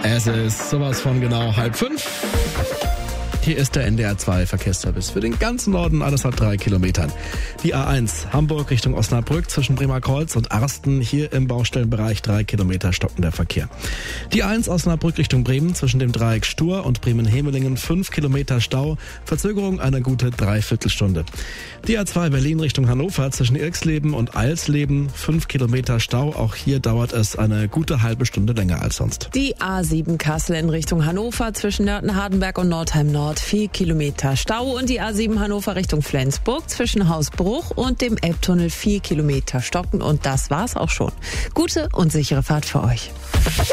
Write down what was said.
Es ist sowas von genau 4:30. Hier ist der NDR 2 Verkehrsservice für den ganzen Norden, alles ab 3 Kilometern. Die A1 Hamburg Richtung Osnabrück zwischen Bremerkreuz und Arsten, hier im Baustellenbereich 3 Kilometer stockender Verkehr. Die A1 Osnabrück Richtung Bremen zwischen dem Dreieck Stur und Bremen-Hemelingen 5 Kilometer Stau, Verzögerung eine gute Dreiviertelstunde. Die A2 Berlin Richtung Hannover zwischen Irxleben und Eilsleben 5 Kilometer Stau, auch hier dauert es eine gute halbe Stunde länger als sonst. Die A7 Kassel in Richtung Hannover zwischen Nörten-Hardenberg und Nordheim Nord 4 Kilometer Stau und die A7 Hannover Richtung Flensburg zwischen Hausbruch und dem Elbtunnel 4 Kilometer stocken und das war's auch schon. Gute und sichere Fahrt für euch.